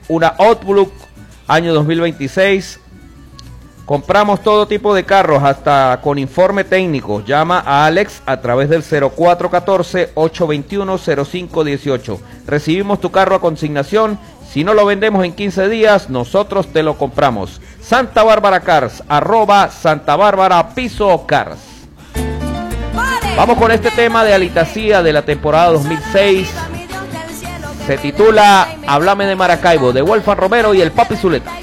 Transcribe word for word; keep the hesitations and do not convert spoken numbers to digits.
una Outlook año dos mil veintiséis. Compramos todo tipo de carros, hasta con informe técnico. Llama a Alex a través del cero cuatro uno cuatro, ocho dos uno, cero cinco uno ocho. Recibimos tu carro a consignación. Si no lo vendemos en quince días, nosotros te lo compramos. Santa Bárbara Cars, arroba Santa Bárbara Piso Cars. Vamos con este tema de Alitacía de la temporada dos mil seis. Se titula Háblame de Maracaibo, de Wolfgang Romero y el Papi Zuleta.